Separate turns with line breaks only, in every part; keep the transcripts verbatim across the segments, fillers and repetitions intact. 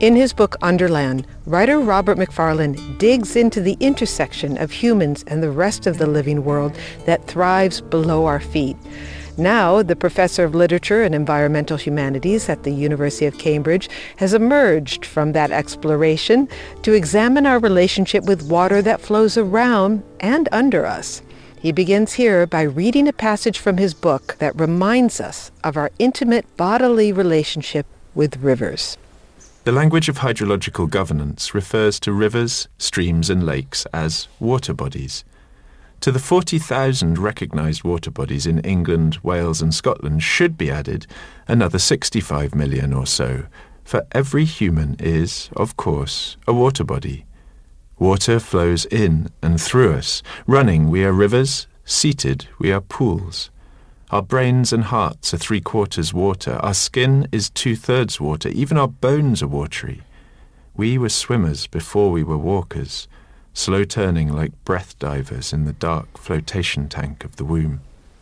In his book Underland, writer Robert Macfarlane digs into the intersection of humans and the rest of the living world that thrives below our feet. Now, the professor of literature and environmental humanities at the University of Cambridge has emerged from that exploration to examine our relationship with water that flows around and under us. He begins here by reading a passage from his book that reminds us of our intimate bodily relationship with rivers.
The language of hydrological governance refers to rivers, streams and lakes as water bodies. To the forty thousand recognised water bodies in England, Wales and Scotland should be added another sixty-five million or so, for every human is, of course, a water body. Water flows in and through us. Running, we are rivers. Seated, we are pools. Our brains and hearts are three-quarters water. Our skin is two-thirds water. Even our bones are watery. We were swimmers before we were walkers, slow turning like breath divers in the dark flotation tank of the womb.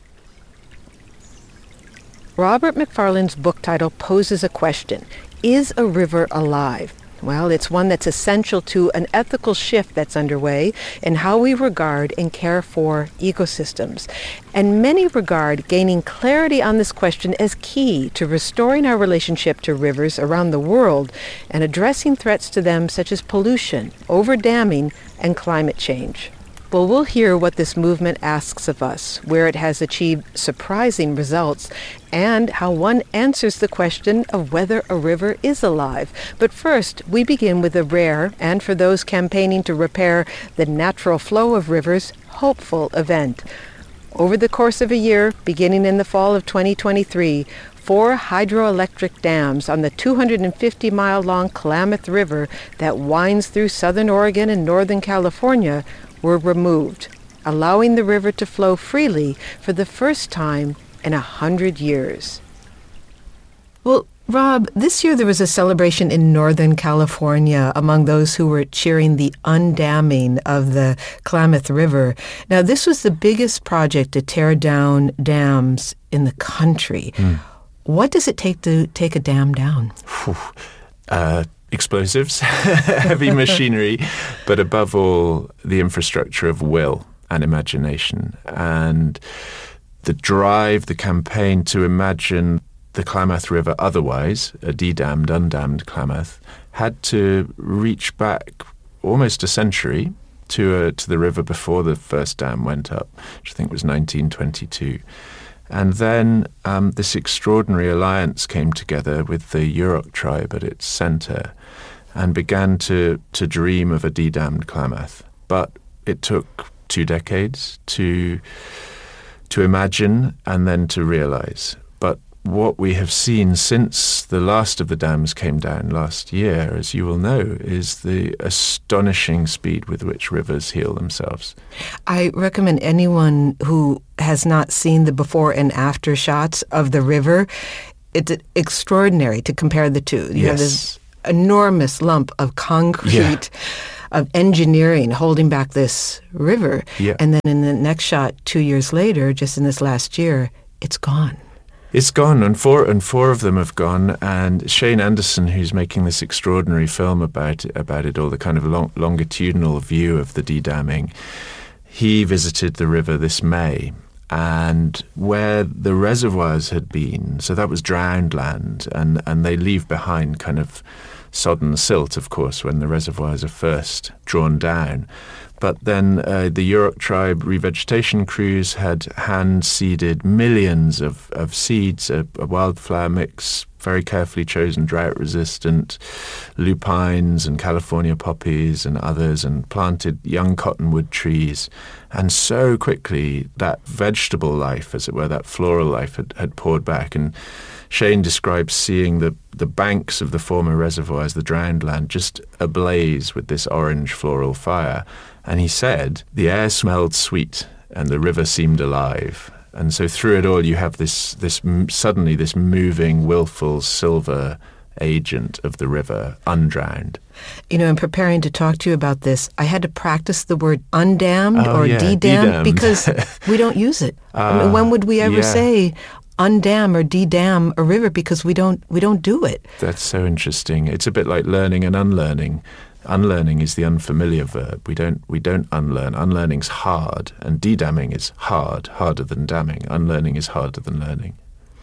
Robert Macfarlane's book title poses a question. Is a river alive? Well, it's one that's essential to an ethical shift that's underway in how we regard and care for ecosystems. And many regard gaining clarity on this question as key to restoring our relationship to rivers around the world and addressing threats to them such as pollution, overdamming, and climate change. Well, we'll hear what this movement asks of us, where it has achieved surprising results, and how one answers the question of whether a river is alive. But first, we begin with a rare, and for those campaigning to repair the natural flow of rivers, hopeful event. Over the course of a year, beginning in the fall of twenty twenty-three, four hydroelectric dams on the two hundred fifty mile long Klamath River that winds through southern Oregon and northern California were removed, allowing the river to flow freely for the first time in a hundred years. Well, Rob, this year there was a celebration in Northern California among those who were cheering the undamming of the Klamath River. Now, this was the biggest project to tear down dams in the country. Mm. What does it take to take a dam down?
uh Explosives, heavy machinery, but above all, the infrastructure of will and imagination and the drive, the campaign to imagine the Klamath River otherwise, a de-dammed, undammed Klamath, had to reach back almost a century to, uh, to the river before the first dam went up, which I think was nineteen twenty-two. And then um, this extraordinary alliance came together with the Yurok tribe at its centre and began to, to dream of a de-dammed Klamath. But it took two decades to, to imagine and then to realise. But what we have seen since the last of the dams came down last year, as you will know, is the astonishing speed with which rivers heal themselves.
I recommend anyone who has not seen the before and after shots of the river, it's extraordinary to compare the two. You
yes.
have this enormous lump of concrete,
yeah.
of engineering holding back this river.
Yeah.
And then in the next shot, two years later, just in this last year, it's gone.
It's gone, and four and four of them have gone. And Shane Anderson, who's making this extraordinary film about it, about it all, the kind of long, longitudinal view of the de-damming, he visited the river this May, and where the reservoirs had been, so that was drowned land, and, and they leave behind kind of sodden silt, of course, when the reservoirs are first drawn down. But then uh, the Yurok tribe revegetation crews had hand-seeded millions of, of seeds, a, a wildflower mix, very carefully chosen, drought-resistant, lupines and California poppies and others, and planted young cottonwood trees. And so quickly that vegetable life, as it were, that floral life had, had poured back. And Shane describes seeing the, the banks of the former reservoirs, the drowned land, just ablaze with this orange floral fire. And he said the air smelled sweet and the river seemed alive. And so through it all, you have this, this suddenly this moving, willful, silver agent of the river, undrowned.
You know, in preparing to talk to you about this, I had to practice the word undammed
oh,
or
yeah,
de-dammed
de-dammed.
because we don't use it. Uh, I mean, when would we ever
yeah.
say undam or de-dam a river because we don't we don't do it.
That's so interesting. It's a bit like learning and unlearning. Unlearning is the unfamiliar verb. We don't we don't unlearn. Unlearning's hard, and de-damming is hard, harder than damming. Unlearning is harder than learning.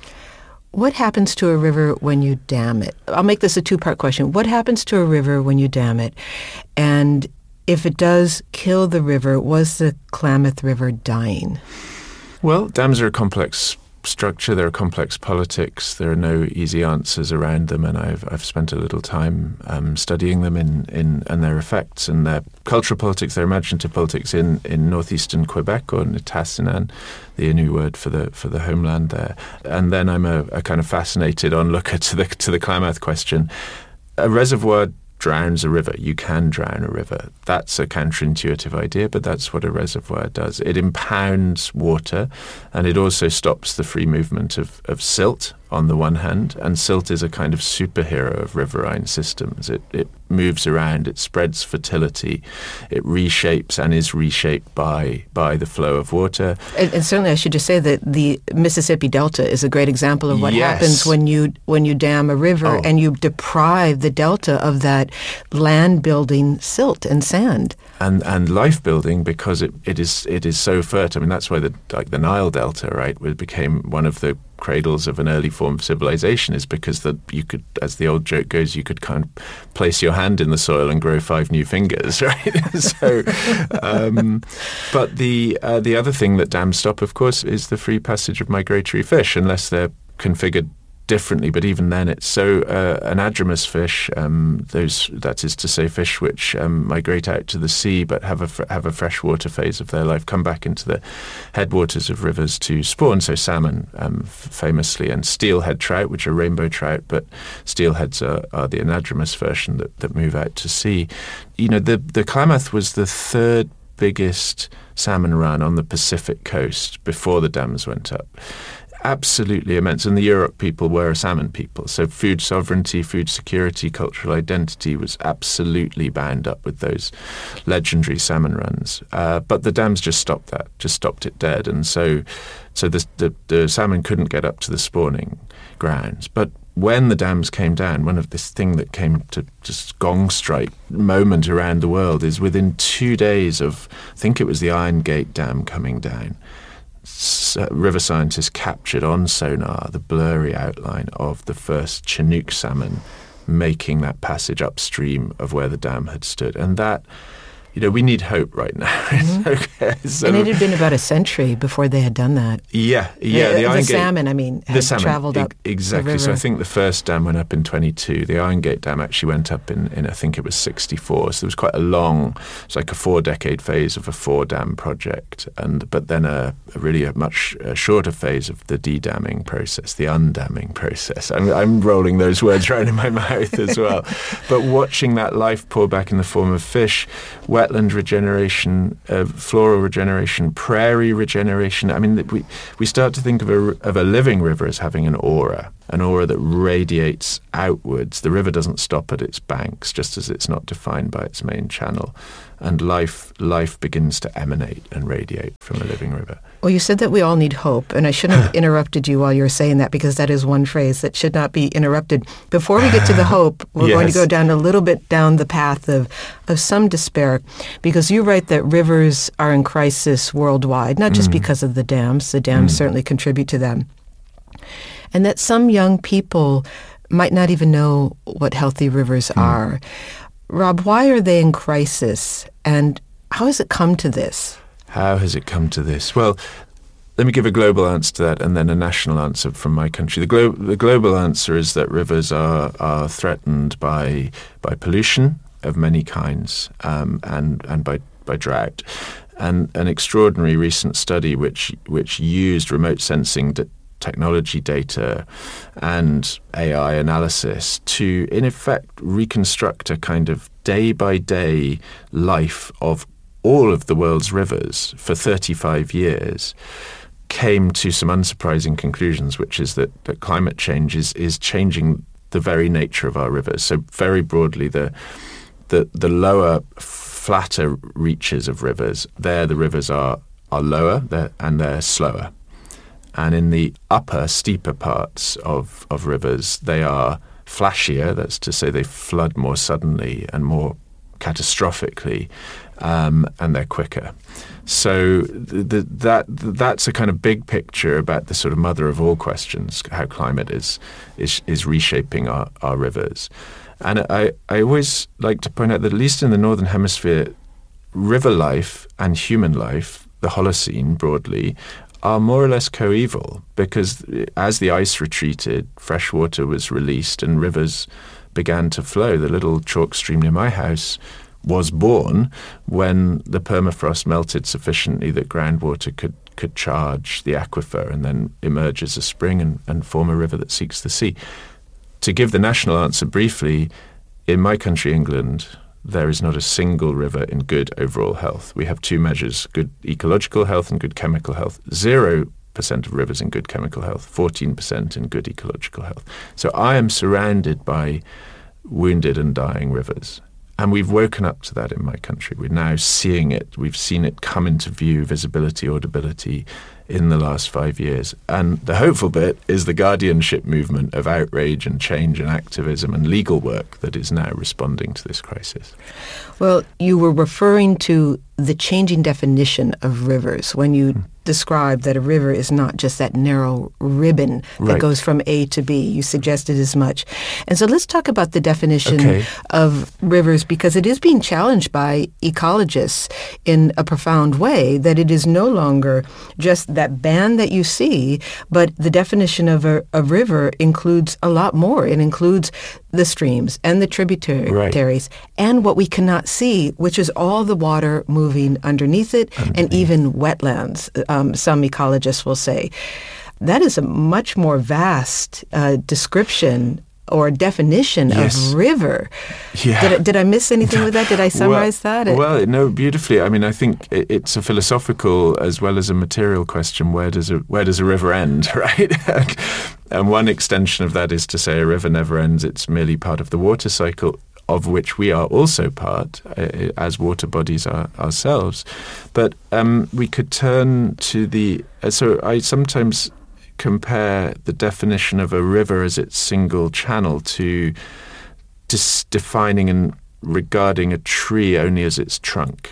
What happens to a river when you dam it? I'll make this a two-part question. What happens to a river when you dam it? And if it does kill the river, was the Klamath River dying?
Well, dams are a complex structure. There are complex politics. There are no easy answers around them, and I've I've spent a little time um, studying them in, in and their effects and their cultural politics, their imaginative politics in, in northeastern Quebec, or Nitassinan, the Innu word for the for the homeland there. And then I'm a, a kind of fascinated onlooker to the to the Klamath question. A reservoir drowns a river. You can drown a river. That's a counterintuitive idea, but that's what a reservoir does. It impounds water, and it also stops the free movement of, of silt on the one hand, and silt is a kind of superhero of riverine systems. It, it moves around, it spreads fertility, it reshapes and is reshaped by by the flow of water.
And, and certainly I should just say that the Mississippi Delta is a great example of what
yes.
happens when you when you dam a river
oh.
and you deprive the delta of that land-building silt and sand.
And and life building, because it, it is it is so fertile. I mean, that's why the like the Nile Delta, right, it became one of the cradles of an early form of civilization, is because that you could, as the old joke goes, you could kind of place your hand in the soil and grow five new fingers, right? so, um, but the uh, the other thing that dams stop, of course, is the free passage of migratory fish, unless they're configured differently. But even then, it's so uh, anadromous fish, um, those that is to say, fish which um, migrate out to the sea but have a fr- have a freshwater phase of their life, come back into the headwaters of rivers to spawn. So salmon, um, f- famously, and steelhead trout, which are rainbow trout, but steelheads are, are the anadromous version that, that move out to sea. You know, the the Klamath was the third biggest salmon run on the Pacific coast before the dams went up. Absolutely immense. And the Yurok people were a salmon people. So food sovereignty, food security, cultural identity was absolutely bound up with those legendary salmon runs. Uh, but the dams just stopped that, just stopped it dead. And so so the, the, the salmon couldn't get up to the spawning grounds. But when the dams came down, one of this thing that came to just gong strike moment around the world is within two days of, I think it was the Iron Gate Dam coming down, Uh, river scientists captured on sonar the blurry outline of the first Chinook salmon making that passage upstream of where the dam had stood. And that, you know, we need hope right now.
Mm-hmm.
okay, so,
and it had been about a century before they had done that.
Yeah, yeah.
The,
the,
the
Iron
salmon,
Gate,
I mean, had
the salmon,
traveled up
e- Exactly.
the
So I
river.
think the first dam went up in twenty-two. The Iron Gate Dam actually went up in, in I think it was sixty-four. So there was quite a long, it's like a four-decade phase of a four-dam project. And But then a, a really a much uh, shorter phase of the de-damming process, the undamming process. I'm, I'm rolling those words around in my mouth as well. But watching that life pour back in the form of fish, wetland regeneration, Uh, floral regeneration, prairie regeneration. I mean, we we start to think of a of a living river as having an aura, an aura that radiates outwards. The river doesn't stop at its banks, just as it's not defined by its main channel, and life life begins to emanate and radiate from a living river.
Well, you said that we all need hope, and I shouldn't have interrupted you while you were saying that, because that is one phrase that should not be interrupted. Before we get to the hope, we're
yes.
going to go down a little bit down the path of, of some despair, because you write that rivers are in crisis worldwide, not just mm. because of the dams. The dams mm. certainly contribute to them. And that some young people might not even know what healthy rivers mm. are. Rob, why are they in crisis, and how has it come to this?
How has it come to this? Well, let me give a global answer to that, and then a national answer from my country. The, glo- the global answer is that rivers are, are threatened by by pollution of many kinds, um, and and by, by drought. And an extraordinary recent study which which used remote sensing d- technology data and A I analysis to, in effect, reconstruct a kind of day-by-day life of all of the world's rivers for thirty-five years, came to some unsurprising conclusions, which is that, that climate change is, is changing the very nature of our rivers. So very broadly, the the, the lower, flatter reaches of rivers, there the rivers are, are lower they're, and they're slower. And in the upper, steeper parts of, of rivers, they are flashier, that's to say they flood more suddenly and more catastrophically, um, and they're quicker. So the, the, that that's a kind of big picture about the sort of mother of all questions, how climate is is, is reshaping our, our rivers. And I, I always like to point out that at least in the Northern Hemisphere, river life and human life, the Holocene broadly, are more or less coeval, because as the ice retreated, fresh water was released and rivers began to flow. The little chalk stream near my house was born when the permafrost melted sufficiently that groundwater could, could charge the aquifer and then emerge as a spring and, and form a river that seeks the sea. To give the national answer briefly, in my country, England, there is not a single river in good overall health. We have two measures, good ecological health and good chemical health. Zero percent of rivers in good chemical health, fourteen percent in good ecological health. So I am surrounded by wounded and dying rivers. And we've woken up to that in my country. We're now seeing it. We've seen it come into view, visibility, audibility, in the last five years. And the hopeful bit is the guardianship movement of outrage and change and activism and legal work that is now responding to this crisis.
Well, you were referring to the changing definition of rivers when you mm. described that a river is not just that narrow ribbon that
right.
goes from A to B. You suggested as much. And so let's talk about the definition
okay.
of rivers, because it is being challenged by ecologists in a profound way, that it is no longer just that band that you see, but the definition of a, a river includes a lot more. It includes the streams and the tributaries
right.
and what we cannot see, which is all the water moving underneath it underneath. and even wetlands, um, some ecologists will say. That is a much more vast uh, description or definition
yes.
of river.
Yeah.
Did, did I miss anything with that? Did I summarize
well,
that?
Well, no, beautifully. I mean, I think it, it's a philosophical as well as a material question. Where does a where does a river end, right? And one extension of that is to say a river never ends. It's merely part of the water cycle, of which we are also part uh, as water bodies are, ourselves. But um, we could turn to the... Uh, so I sometimes compare the definition of a river as its single channel to dis- defining and regarding a tree only as its trunk.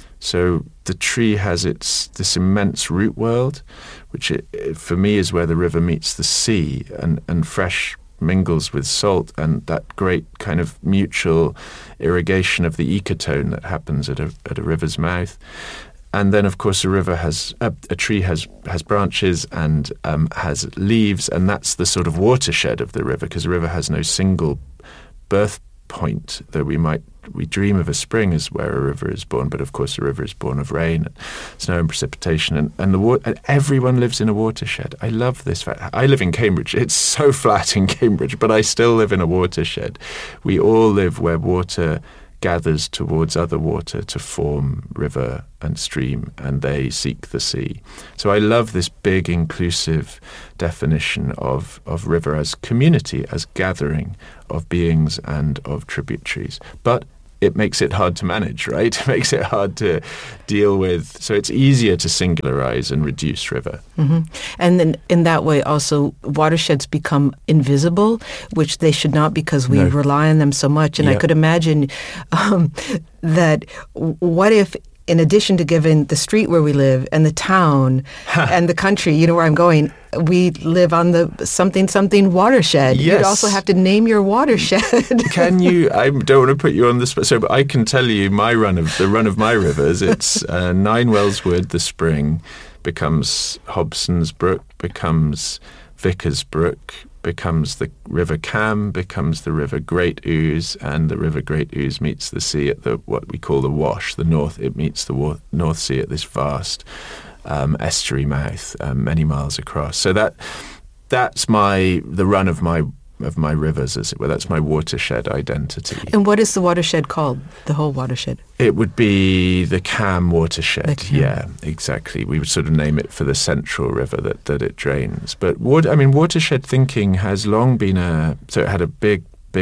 So the tree has its this immense root world, which it, it, for me is where the river meets the sea and, and fresh mingles with salt, and that great kind of mutual irrigation of the ecotone that happens at a at a river's mouth. And then, of course, a river has a, a tree has has branches and um, has leaves, and that's the sort of watershed of the river, because the river has no single birth point. Though we might we dream of a spring as where a river is born, but of course, a river is born of rain, and snow, and precipitation, and and the wa- and everyone lives in a watershed. I love this fact. I live in Cambridge. It's so flat in Cambridge, but I still live in a watershed. We all live where water gathers towards other water to form river and stream, and they seek the sea. So I love this big inclusive definition of, of river as community, as gathering of beings and of tributaries. But it makes it hard to manage, right? It makes it hard to deal with. So it's easier to singularize and reduce river.
Mm-hmm. And then in that way also watersheds become invisible, which they should not, because we no. rely on them so much. And yep. I could imagine um, that what if, in addition to giving the street where we live and the town and the country, you know where I'm going, we live on the something something watershed.
Yes.
You'd also have to name your watershed.
Can you? I don't want to put you on the spot, so but I can tell you my run of the run of my rivers. It's uh, Ninewells Wood, the spring, becomes Hobson's Brook, becomes Vickers Brook, becomes the River Cam, becomes the River Great Ouse, and the River Great Ouse meets the sea at the what we call the Wash, the North. It meets the wa- North Sea at this vast um, estuary mouth, um, many miles across. So that that's my the run of my of my rivers, as it were. That's my watershed identity.
And what is the watershed called? The whole watershed?
It would be the Cam watershed.
The Cam.
Yeah, exactly. We would sort of name it for the central river that, that it drains. But water, I mean, watershed thinking has long been a so it had a big, big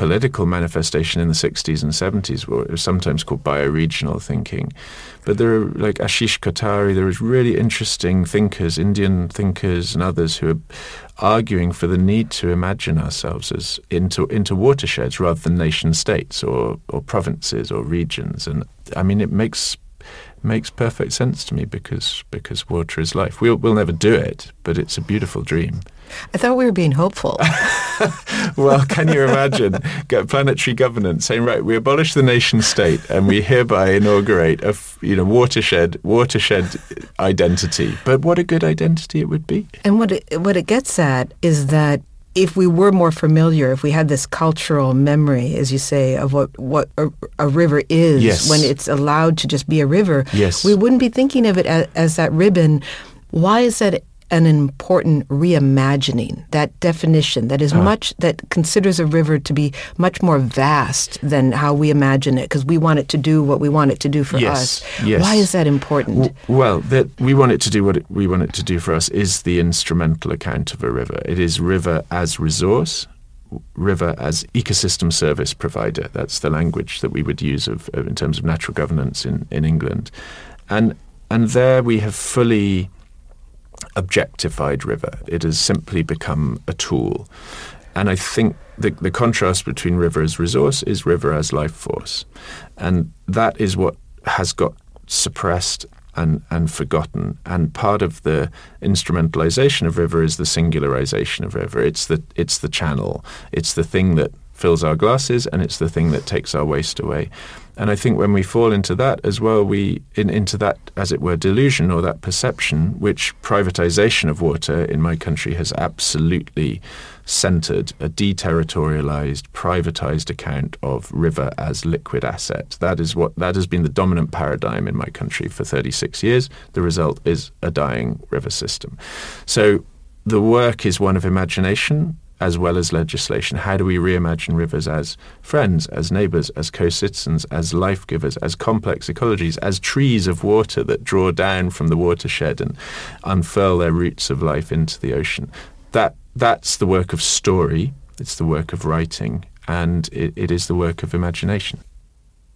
political manifestation in the sixties and seventies, where it was sometimes called bioregional thinking. But there are, like Ashish Kothari, there was really interesting thinkers, Indian thinkers and others, who are arguing for the need to imagine ourselves as into into watersheds rather than nation states or, or provinces or regions. And I mean, it makes makes perfect sense to me because because water is life. We'll we'll never do it, but it's a beautiful dream.
I thought we were being hopeful.
Well, can you imagine get planetary governance saying, right, we abolish the nation state and we hereby inaugurate a you know watershed watershed identity. But what a good identity it would be.
And what it, what it gets at is that if we were more familiar, if we had this cultural memory, as you say, of what, what a, a river is,
yes.
when it's allowed to just be a river,
yes.
we wouldn't be thinking of it as, as that ribbon. Why is that an important reimagining, that definition that is
uh.
much, that considers a river to be much more vast than how we imagine it, because we want it to do what we want it to do for
yes.
us.
Yes.
Why is that important?
W- well, that we want it to do what it, we want it to do for us is the instrumental account of a river. It is river as resource, river as ecosystem service provider. That's the language that we would use of, of in terms of natural governance in, in England. And and there we have fully objectified river. It has simply become a tool. And I think the, the contrast between river as resource is river as life force. And that is what has got suppressed and, and forgotten. And part of the instrumentalization of river is the singularization of river. It's the it's the channel. It's the thing that fills our glasses, and it's the thing that takes our waste away. And I think when we fall into that as well, we in, into that, as it were, delusion or that perception, which privatization of water in my country has absolutely centered, a deterritorialized, privatized account of river as liquid asset. That is what that has been the dominant paradigm in my country for thirty-six years. The result is a dying river system. So the work is one of imagination as well as legislation. How do we reimagine rivers as friends, as neighbours, as co-citizens, as life givers, as complex ecologies, as trees of water that draw down from the watershed and unfurl their roots of life into the ocean? That that's the work of story, it's the work of writing, and it, it is the work of imagination.